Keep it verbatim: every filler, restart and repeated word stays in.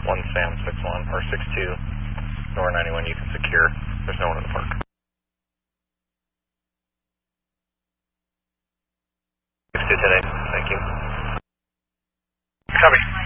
one Sam six one, or six two, Nor ninety-one, you can secure. There's no one in the park. six two today, thank you. Copy.